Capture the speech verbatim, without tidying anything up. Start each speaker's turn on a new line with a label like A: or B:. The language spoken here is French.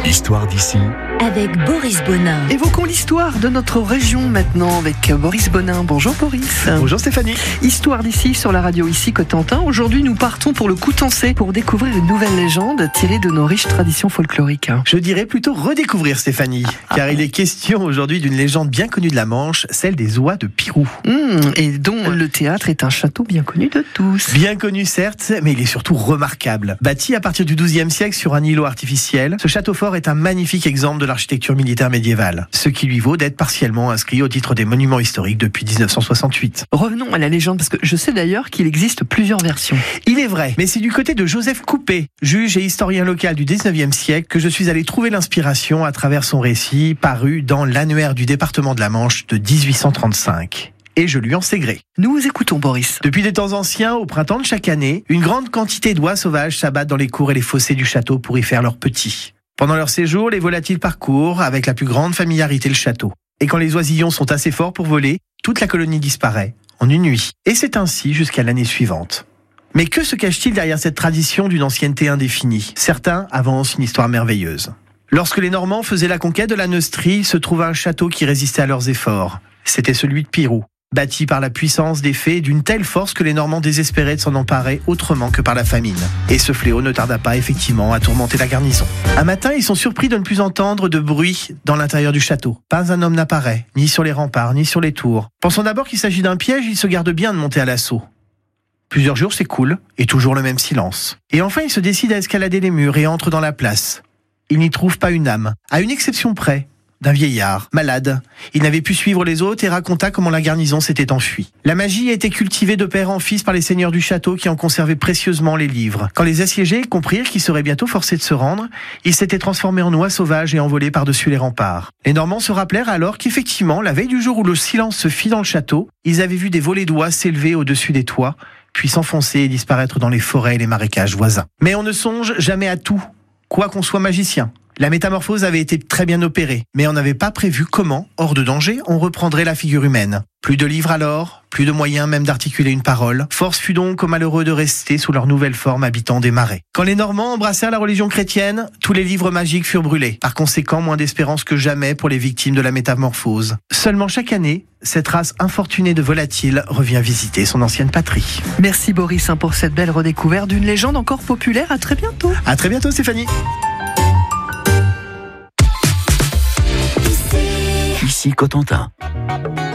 A: Histoire d'ici
B: avec Boris Bonin.
C: Évoquons l'histoire de notre région maintenant avec Boris Bonin. Bonjour Boris.
D: Bonjour Stéphanie.
C: Histoire d'ici sur la radio ici Cotentin. Aujourd'hui nous partons pour le Coutançais pour découvrir une nouvelle légende tirée de nos riches traditions folkloriques.
D: Je dirais plutôt redécouvrir Stéphanie, ah, car il est question aujourd'hui d'une légende bien connue de la Manche, celle des oies de Pirou.
C: Mmh, et dont le théâtre est un château bien connu de tous.
D: Bien connu certes, mais il est surtout remarquable. Bâti à partir du douzième siècle sur un îlot artificiel, ce château fort est un magnifique exemple de l'architecture militaire médiévale, ce qui lui vaut d'être partiellement inscrit au titre des monuments historiques depuis dix-neuf cent soixante-huit.
C: Revenons à la légende, parce que je sais d'ailleurs qu'il existe plusieurs versions.
D: Il est vrai, mais c'est du côté de Joseph Coupet, juge et historien local du dix-neuvième siècle, que je suis allé trouver l'inspiration à travers son récit paru dans l'annuaire du département de la Manche de dix-huit cent trente-cinq. Et je lui en sais gré.
C: Nous vous écoutons Boris.
D: Depuis des temps anciens, au printemps de chaque année, une grande quantité d'oies sauvages s'abattent dans les cours et les fossés du château pour y faire leurs petits. Pendant leur séjour, les volatiles parcourent avec la plus grande familiarité le château. Et quand les oisillons sont assez forts pour voler, toute la colonie disparaît, en une nuit. Et c'est ainsi jusqu'à l'année suivante. Mais que se cache-t-il derrière cette tradition d'une ancienneté indéfinie ? Certains avancent une histoire merveilleuse. Lorsque les Normands faisaient la conquête de la Neustrie, il se trouva un château qui résistait à leurs efforts. C'était celui de Pirou, bâti par la puissance des fées d'une telle force que les Normands désespéraient de s'en emparer autrement que par la famine. Et ce fléau ne tarda pas effectivement à tourmenter la garnison. Un matin, ils sont surpris de ne plus entendre de bruit dans l'intérieur du château. Pas un homme n'apparaît, ni sur les remparts, ni sur les tours. Pensant d'abord qu'il s'agit d'un piège, ils se gardent bien de monter à l'assaut. Plusieurs jours s'écoulent, et toujours le même silence. Et enfin, ils se décident à escalader les murs et entrent dans la place. Ils n'y trouvent pas une âme, à une exception près, d'un vieillard, malade. Il n'avait pu suivre les autres et raconta comment la garnison s'était enfuie. La magie a été cultivée de père en fils par les seigneurs du château qui en conservaient précieusement les livres. Quand les assiégés comprirent qu'ils seraient bientôt forcés de se rendre, ils s'étaient transformés en oies sauvages et envolés par-dessus les remparts. Les Normands se rappelèrent alors qu'effectivement, la veille du jour où le silence se fit dans le château, ils avaient vu des volées d'oies s'élever au-dessus des toits, puis s'enfoncer et disparaître dans les forêts et les marécages voisins. Mais on ne songe jamais à tout, quoi qu'on soit magicien. La métamorphose avait été très bien opérée, mais on n'avait pas prévu comment, hors de danger, on reprendrait la figure humaine. Plus de livres alors, plus de moyens même d'articuler une parole. Force fut donc aux malheureux de rester sous leur nouvelle forme habitant des marais. Quand les Normands embrassèrent la religion chrétienne, tous les livres magiques furent brûlés. Par conséquent, moins d'espérance que jamais pour les victimes de la métamorphose. Seulement chaque année, cette race infortunée de volatiles revient visiter son ancienne patrie.
C: Merci Boris pour cette belle redécouverte d'une légende encore populaire. À très bientôt.
D: À très bientôt Stéphanie.
A: Ici Cotentin.